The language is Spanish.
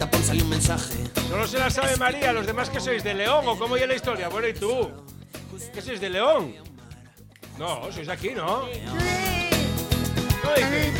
tapón salió un mensaje. Solo se la sabe María, los demás que sois de León o cómo oye la historia. Bueno, ¿y tú? ¿Qué sois de León? No, sois aquí, ¿no? ¿No? ¿Y qué?